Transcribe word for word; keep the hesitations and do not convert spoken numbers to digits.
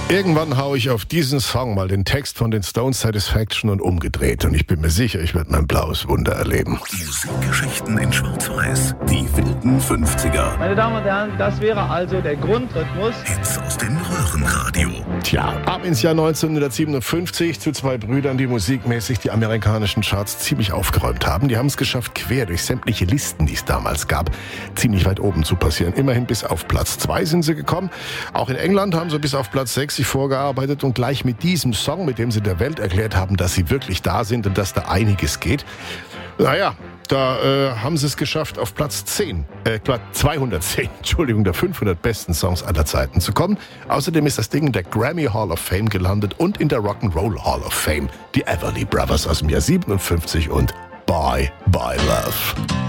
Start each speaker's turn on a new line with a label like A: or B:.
A: Irgendwann haue ich auf diesen Song mal den Text von den Stones Satisfaction und umgedreht. Und ich bin mir sicher, ich werde mein blaues Wunder erleben.
B: Musikgeschichten in Schwarz-Weiß. Die wilden fünfziger.
C: Meine Damen und Herren, das wäre also der Grundrhythmus.
B: Hits aus dem Röhrenradio.
A: Tja, ab ins Jahr neunzehnhundertsiebenundfünfzig zu zwei Brüdern, die musikmäßig die amerikanischen Charts ziemlich aufgeräumt haben. Die haben es geschafft, quer durch sämtliche Listen, die es damals gab, ziemlich weit oben zu passieren. Immerhin bis auf Platz zwei sind sie gekommen. Auch in England haben sie bis auf Platz sechs sich vorgearbeitet und gleich mit diesem Song, mit dem sie der Welt erklärt haben, dass sie wirklich da sind und dass da einiges geht. Naja, da äh, haben sie es geschafft, auf Platz zehn, äh, zweihundertzehn, Entschuldigung, der fünfhundert besten Songs aller Zeiten zu kommen. Außerdem ist das Ding in der Grammy Hall of Fame gelandet und in der Rock'n'Roll Hall of Fame. Die Everly Brothers aus dem Jahr siebenundfünfzig und Bye, Bye Love.